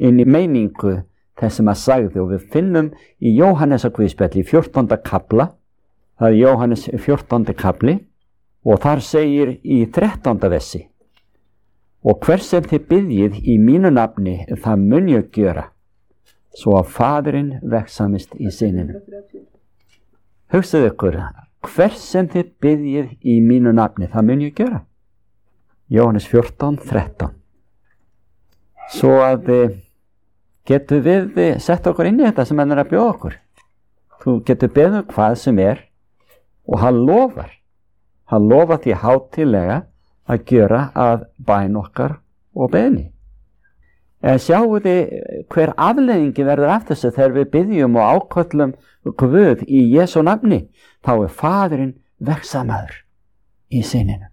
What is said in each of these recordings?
inn í meiningu þess sem að sagði, og við finnum í Jóhannesarguðspjalli í 14. kapla, það er Jóhannes 14. kapli, og þar segir í 13. versi: og hver sem þið biðjið í mínu nafni, það mun ég gjöra, svo að Faðirinn vegsamist í syninu. Hugsið ykkur, hver sem þið biðjið í mínu nafni, það mun ég gjöra. Jóhannes 14, 13. Svo að getum við sett okkur inn í þetta sem hann er að bjóða okkur. Þú getur beðið hvað sem er, og hann lofar því hátíðlega að gjöra að bæn okkar og beðni. Sjáu þið hver afleiðingi verður af þessu þegar við biðjum og áköllum Guð í Jesú nafni, þá er Faðirinn vegsamaður í syninu.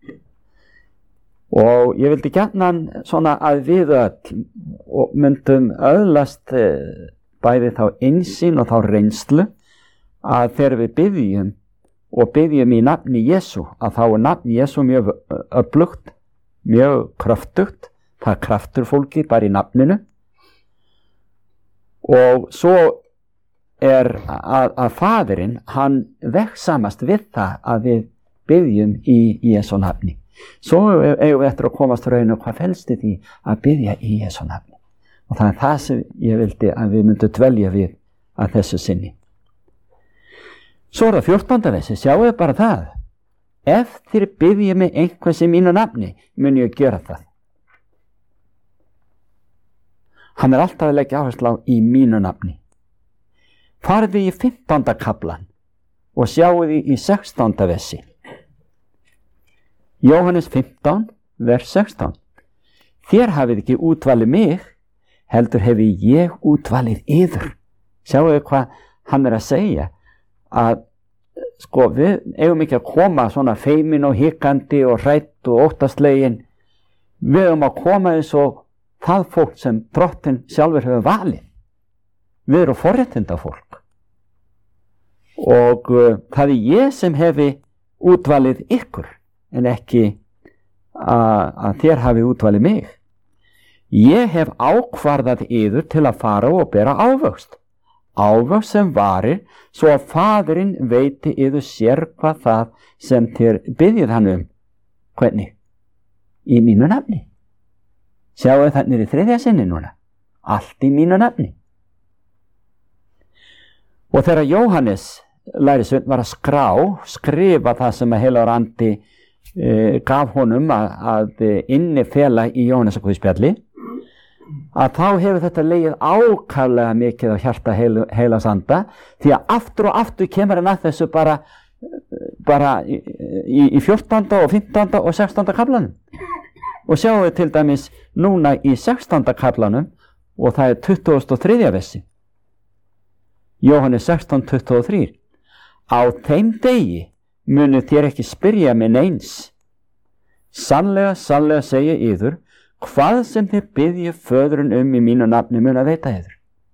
Og ég vildi gjarnan svona að við öll og myndum öðlast bæði þá innsýn og þá reynslu að þegar við biðjum í nafni Jesú, að þá er nafni Jesú mjög öflugt, mjög kröftugt, það er kraftur fólki bara í nafninu. Og svo er að Faðirinn, hann vegsamast við það að við biðjum í Jesú nafni. Svo eigum við eftir að komast raun og hvað felst í því að biðja í Jesú nafni. Og það er það sem ég vildi að við myndum dvelja við að þessu sinni. Svo er það 14. versi, sjáu þið bara það. Ef þér biðjið mig einhvers í mínu nafni, mun ég gera það. Hann er alltaf að leggja áherslu á í mínu nafni. Farið í 15. kaplan og sjáu þið í 16. versi. Jóhannes 15, vers 16. Þér hafið ekki útvalið mig, heldur hefi ég útvalið yður. Sjáu þið hvað hann er að segja, að sko við eigum ekki að koma svona feimin og hikandi og hrætt og óttaslegin. Við eigum að koma eins og það fólk sem Drottinn sjálfur hefur valið. Við erum forréttinda fólk. Og það er ég sem hefi útvalið ykkur, en ekki að þér hafi útvalið mig. Ég hef ákvarðað yður til að fara og bera ávöxt sem varir, svo að Faðirinn veiti yður sérhvað það sem þér biðjið hann um. Hvernig? Í mínu nafni. Sjáu þannig í 3. sinni núna. Allt í mínu nafni. Og þegar Jóhannes lærisveinn var að skrifa það sem að heilagur andi gaf honum að innifela í Jóhannesarguðspjalli, að þá hefur þetta legið ákaflega mikið á hjarta heilags anda, því að aftur og aftur kemur hann að þessu bara í 14. og 15. og 16. kaplanum. Og sjáum við til dæmis núna í 16. kaplanum, og það er 23. versi. Jóhannes 16:23. Á þeim degi munu þér ekki spyrja mig neins. Sannlega, sannlega segja yður, hvað sem þið biðjið Föðurinn í mínu nafni mun að veita yður.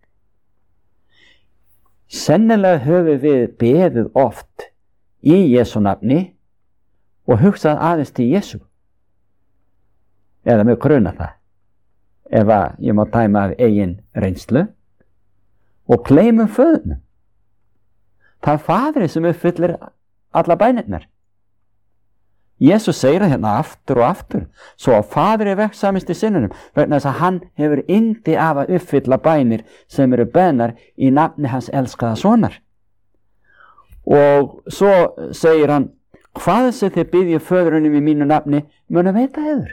Sennilega höfum við beðið oft í Jesú nafni og hugsað aðeins til Jesú. Eða með gruna það, ef að ég má dæma af eigin reynslu, og gleymum Föðurnum. Það er Faðirinn sem uppfyllir alla bænirnar. Jesús segir það hérna aftur og aftur, svo að Faðirinn vegsamist í synunum, vegna þess að hann hefur yndi af að uppfylla bænir sem eru beðnar í nafni hans elskaða sonar. Og svo segir hann, hvað sem þið biðjið Föðurinn í mínu nafni mun að veita yður.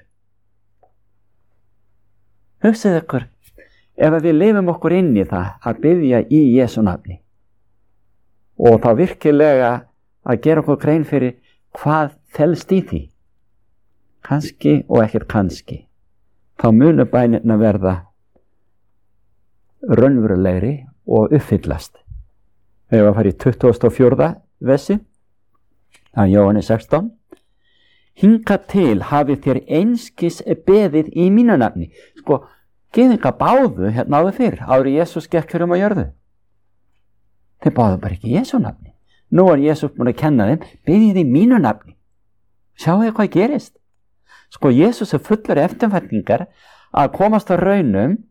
Hugsið ykkur, ef við lifum okkur inn í það að biðja í Jesú nafni, og þá virkilega að gera okkur grein fyrir hvað felst í því, kannski og ekkert kannski, þá munu bænirna verða raunverulegri og uppfyllast. Þegar við farið í 24. versi af Jóhannes 16. Hingað til hafið þér einskis beðið í mínu nafni. Sko, gyðingar báðu hérna áður fyrr, áður Jesús gekk á jörðu. Þeir báðu bara ekki Jesú nafni. Nú er Jesús búin að kenna þeim, biðjið í mínu nafni. Sjáu þið hvað gerist? Sko, Jesús fullur eftirvæntingar að komast á raunum